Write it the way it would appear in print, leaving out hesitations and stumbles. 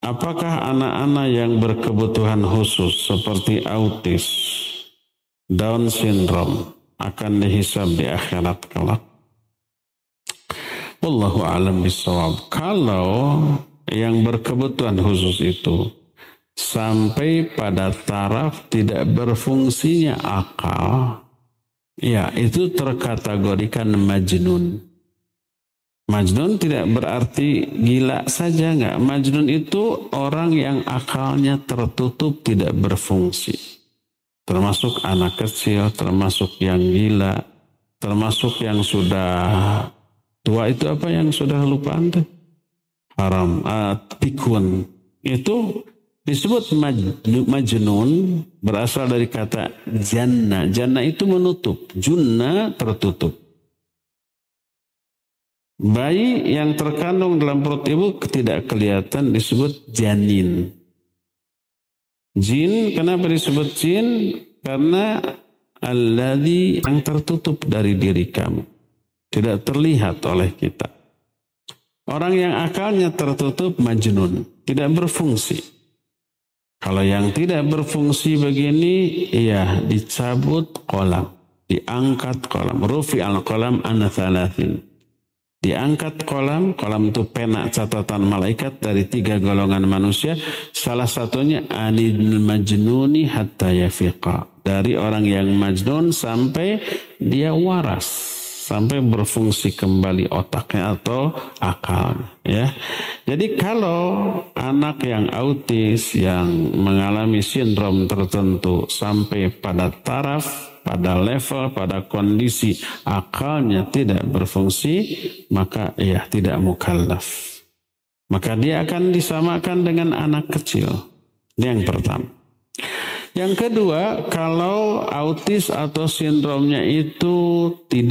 apakah anak-anak yang berkebutuhan khusus seperti autis, Down syndrome akan dihisab di akhirat kelak? Wallahu a'lam bishawab. Kalau yang berkebutuhan khusus itu sampai pada taraf tidak berfungsinya akal, ya itu terkategorikan majnun. Majnun tidak berarti gila saja, enggak. Majnun itu orang yang akalnya tertutup, tidak berfungsi. Termasuk anak kecil, termasuk yang gila, termasuk yang sudah tua. Itu apa yang sudah lupa anda? Haram, pikun. Itu disebut majnun, berasal dari kata janna. Janna itu menutup, junna tertutup. Bayi yang terkandung dalam perut ibu tidak kelihatan disebut janin. Jin, kenapa disebut jin? Karena alladzi, yang tertutup dari diri kamu, tidak terlihat oleh kita. Orang yang akalnya tertutup majnun, tidak berfungsi. Kalau yang tidak berfungsi begini, ya dicabut qalam, diangkat qalam. Rufi al-qalam an thalathin. Diangkat qalam itu pena catatan malaikat dari 3 golongan manusia. Salah satunya anil majnuni hatta yafiqa. Dari orang yang majnun sampai dia waras, sampai berfungsi kembali otaknya atau akalnya, ya. Jadi kalau anak yang autis yang mengalami sindrom tertentu sampai pada taraf, pada level, pada kondisi akalnya tidak berfungsi, maka ya tidak mukallaf. Maka dia akan disamakan dengan anak kecil. Ini yang pertama. Yang kedua, kalau autis atau sindromnya itu tidak